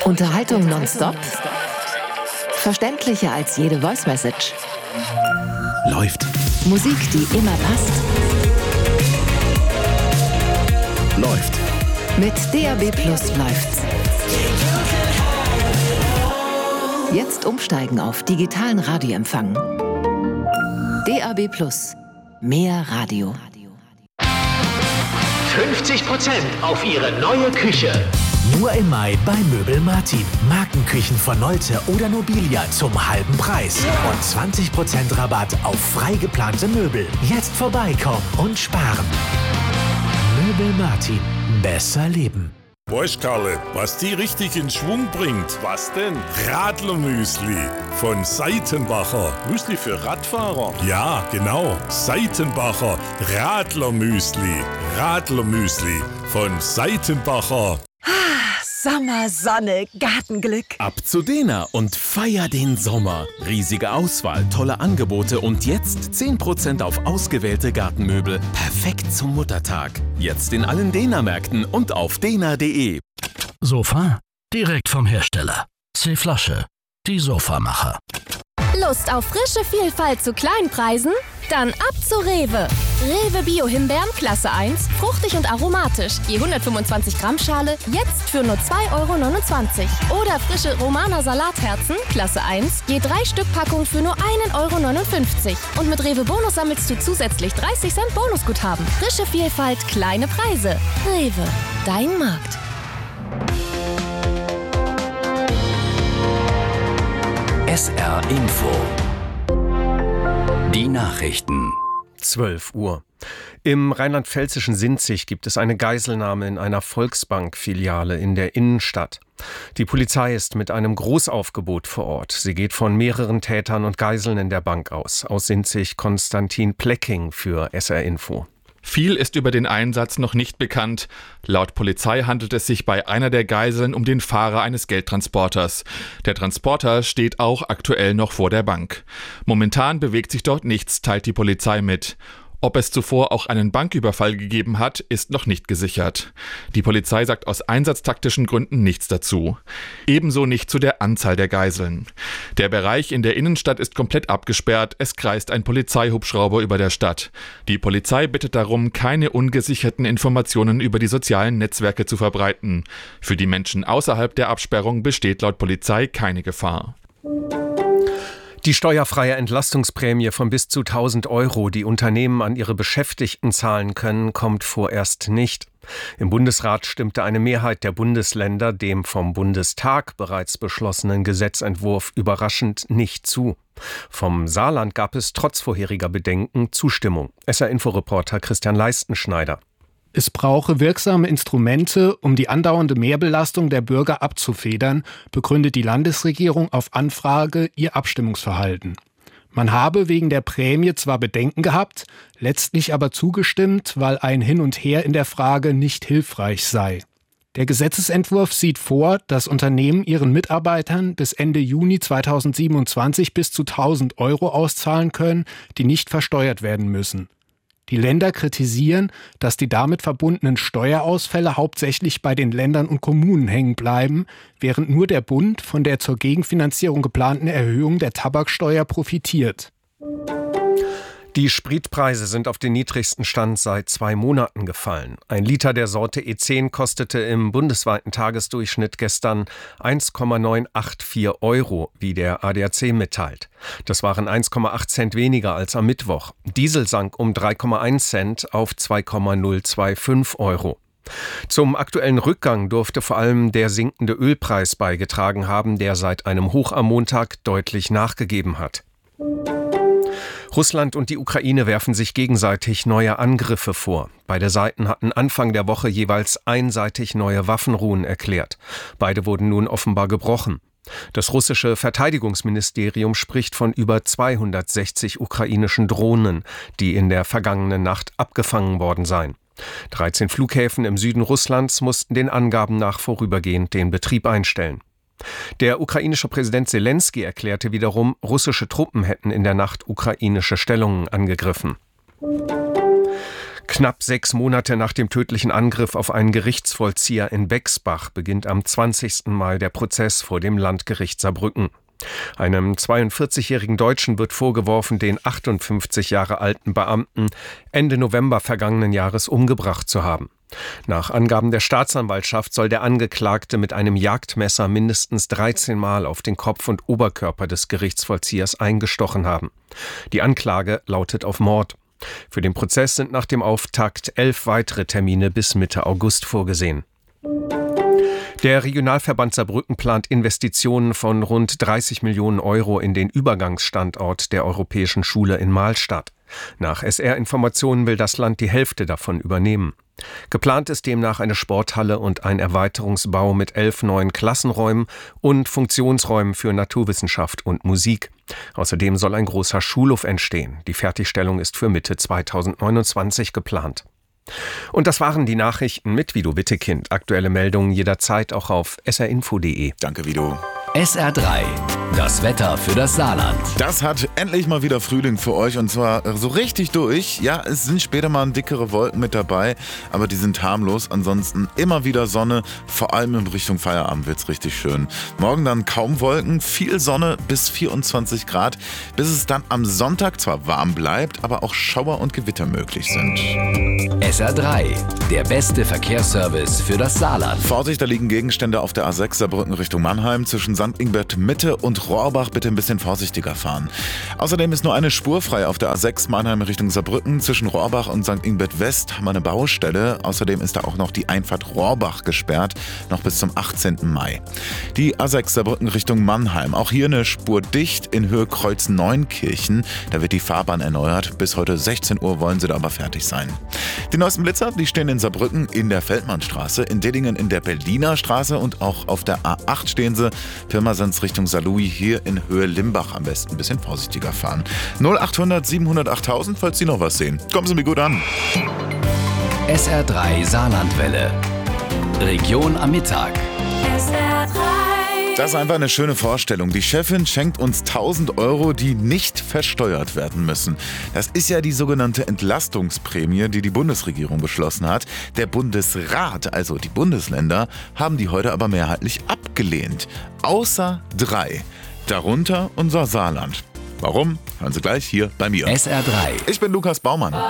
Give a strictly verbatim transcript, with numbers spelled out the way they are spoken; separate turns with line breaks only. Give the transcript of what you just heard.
Unterhaltung nonstop. Verständlicher als jede Voice-Message.
Läuft.
Musik, die immer passt.
Läuft.
Mit D A B Plus läuft's. Jetzt umsteigen auf digitalen Radioempfang. D A B Plus. Mehr Radio.
fünfzig Prozent auf Ihre neue Küche.
Nur im Mai bei Möbel Martin. Markenküchen von Nolte oder Nobilia zum halben Preis. Und zwanzig Prozent Rabatt auf frei geplante Möbel. Jetzt vorbeikommen und sparen. Möbel Martin. Besser leben.
Weißt Karle, was die richtig in Schwung bringt?
Was denn?
Radlermüsli von Seitenbacher.
Müsli für Radfahrer?
Ja, genau. Seitenbacher Radlermüsli. Radlermüsli von Seitenbacher.
Sommer, Sonne, Gartenglück.
Ab zu Dena und feier den Sommer. Riesige Auswahl, tolle Angebote und jetzt zehn Prozent auf ausgewählte Gartenmöbel. Perfekt zum Muttertag. Jetzt in allen Dena-Märkten und auf dena punkt de.
Sofa? Direkt vom Hersteller. C-Flasche. Die Sofamacher.
Lust auf frische Vielfalt zu Kleinpreisen? Dann ab zu Rewe. Rewe Bio-Himbeeren Klasse eins, fruchtig und aromatisch. Je hundertfünfundzwanzig Gramm Schale, jetzt für nur zwei Euro neunundzwanzig. Oder frische Romana Salatherzen Klasse eins, je drei Stück Packung für nur einen Euro neunundfünfzig. Und mit Rewe Bonus sammelst du zusätzlich dreißig Cent Bonusguthaben. Frische Vielfalt, kleine Preise. Rewe, dein Markt.
S R Info. Die Nachrichten.
zwölf Uhr. Im rheinland-pfälzischen Sinzig gibt es eine Geiselnahme in einer Volksbank-Filiale in der Innenstadt. Die Polizei ist mit einem Großaufgebot vor Ort. Sie geht von mehreren Tätern und Geiseln in der Bank aus. Aus Sinzig Konstantin Plecking für S R Info.
Viel ist über den Einsatz noch nicht bekannt. Laut Polizei handelt es sich bei einer der Geiseln um den Fahrer eines Geldtransporters. Der Transporter steht auch aktuell noch vor der Bank. Momentan bewegt sich dort nichts, teilt die Polizei mit. Ob es zuvor auch einen Banküberfall gegeben hat, ist noch nicht gesichert. Die Polizei sagt aus einsatztaktischen Gründen nichts dazu. Ebenso nicht zu der Anzahl der Geiseln. Der Bereich in der Innenstadt ist komplett abgesperrt, es kreist ein Polizeihubschrauber über der Stadt. Die Polizei bittet darum, keine ungesicherten Informationen über die sozialen Netzwerke zu verbreiten. Für die Menschen außerhalb der Absperrung besteht laut Polizei keine Gefahr.
Die steuerfreie Entlastungsprämie von bis zu tausend Euro, die Unternehmen an ihre Beschäftigten zahlen können, kommt vorerst nicht. Im Bundesrat stimmte eine Mehrheit der Bundesländer dem vom Bundestag bereits beschlossenen Gesetzentwurf überraschend nicht zu. Vom Saarland gab es trotz vorheriger Bedenken Zustimmung. S R-Info-Reporter Christian Leistenschneider.
Es brauche wirksame Instrumente, um die andauernde Mehrbelastung der Bürger abzufedern, begründet die Landesregierung auf Anfrage ihr Abstimmungsverhalten. Man habe wegen der Prämie zwar Bedenken gehabt, letztlich aber zugestimmt, weil ein Hin und Her in der Frage nicht hilfreich sei. Der Gesetzesentwurf sieht vor, dass Unternehmen ihren Mitarbeitern bis Ende Juni zweitausendsiebenundzwanzig bis zu tausend Euro auszahlen können, die nicht versteuert werden müssen. Die Länder kritisieren, dass die damit verbundenen Steuerausfälle hauptsächlich bei den Ländern und Kommunen hängen bleiben, während nur der Bund von der zur Gegenfinanzierung geplanten Erhöhung der Tabaksteuer profitiert.
Die Spritpreise sind auf den niedrigsten Stand seit zwei Monaten gefallen. Ein Liter der Sorte E zehn kostete im bundesweiten Tagesdurchschnitt gestern eins Komma neunhundertvier Euro, wie der A D A C mitteilt. Das waren eins Komma acht Cent weniger als am Mittwoch. Diesel sank um drei Komma eins Cent auf zwei Komma null fünfundzwanzig Euro. Zum aktuellen Rückgang dürfte vor allem der sinkende Ölpreis beigetragen haben, der seit einem Hoch am Montag deutlich nachgegeben hat. Russland und die Ukraine werfen sich gegenseitig neue Angriffe vor. Beide Seiten hatten Anfang der Woche jeweils einseitig neue Waffenruhen erklärt. Beide wurden nun offenbar gebrochen. Das russische Verteidigungsministerium spricht von über zweihundertsechzig ukrainischen Drohnen, die in der vergangenen Nacht abgefangen worden seien. dreizehn Flughäfen im Süden Russlands mussten den Angaben nach vorübergehend den Betrieb einstellen. Der ukrainische Präsident Selenskyj erklärte wiederum, russische Truppen hätten in der Nacht ukrainische Stellungen angegriffen. Knapp sechs Monate nach dem tödlichen Angriff auf einen Gerichtsvollzieher in Bexbach beginnt am zwanzigsten Mai der Prozess vor dem Landgericht Saarbrücken. Einem zweiundvierzigjährigen Deutschen wird vorgeworfen, den achtundfünfzig Jahre alten Beamten Ende November vergangenen Jahres umgebracht zu haben. Nach Angaben der Staatsanwaltschaft soll der Angeklagte mit einem Jagdmesser mindestens dreizehn Mal auf den Kopf und Oberkörper des Gerichtsvollziehers eingestochen haben. Die Anklage lautet auf Mord. Für den Prozess sind nach dem Auftakt elf weitere Termine bis Mitte August vorgesehen. Der Regionalverband Saarbrücken plant Investitionen von rund dreißig Millionen Euro in den Übergangsstandort der Europäischen Schule in Mahlstadt. Nach S R-Informationen will das Land die Hälfte davon übernehmen. Geplant ist demnach eine Sporthalle und ein Erweiterungsbau mit elf neuen Klassenräumen und Funktionsräumen für Naturwissenschaft und Musik. Außerdem soll ein großer Schulhof entstehen. Die Fertigstellung ist für Mitte zweitausendneunundzwanzig geplant. Und das waren die Nachrichten mit Vido Wittekind. Aktuelle Meldungen jederzeit auch auf s r info punkt d e.
Danke, Vido. S R drei, das Wetter für das Saarland.
Das hat endlich mal wieder Frühling für euch und zwar so richtig durch. Ja, es sind später mal dickere Wolken mit dabei, aber die sind harmlos. Ansonsten immer wieder Sonne, vor allem in Richtung Feierabend wird's richtig schön. Morgen dann kaum Wolken, viel Sonne bis vierundzwanzig Grad, bis es dann am Sonntag zwar warm bleibt, aber auch Schauer und Gewitter möglich sind.
S R drei, der beste Verkehrsservice für das Saarland.
Vorsicht, da liegen Gegenstände auf der A sechs Saarbrücken Richtung Mannheim zwischen Sankt Ingbert Mitte und Rohrbach, bitte ein bisschen vorsichtiger fahren. Außerdem ist nur eine Spur frei auf der A sechs Mannheim Richtung Saarbrücken. Zwischen Rohrbach und Sankt Ingbert West haben wir eine Baustelle. Außerdem ist da auch noch die Einfahrt Rohrbach gesperrt, noch bis zum achtzehnten Mai. Die A sechs Saarbrücken Richtung Mannheim, auch hier eine Spur dicht in Höhe Kreuz Neunkirchen. Da wird die Fahrbahn erneuert. Bis heute sechzehn Uhr wollen sie da aber fertig sein. Die neuesten Blitzer, die stehen in Saarbrücken in der Feldmannstraße, in Dillingen in der Berliner Straße und auch auf der A acht stehen sie. Pirmasens Richtung Saarlouis, hier in Höhe Limbach am besten ein bisschen vorsichtiger fahren. null achthundert siebenhundert achttausend, falls Sie noch was sehen. Kommen Sie mir gut an.
S R drei Saarlandwelle. Region am Mittag.
S R drei.
Das ist einfach eine schöne Vorstellung. Die Chefin schenkt uns tausend Euro, die nicht versteuert werden müssen. Das ist ja die sogenannte Entlastungsprämie, die die Bundesregierung beschlossen hat. Der Bundesrat, also die Bundesländer, haben die heute aber mehrheitlich abgelehnt. Außer drei. Darunter unser Saarland. Warum? Hören Sie gleich hier bei mir.
S R drei.
Ich bin Lukas Baumann.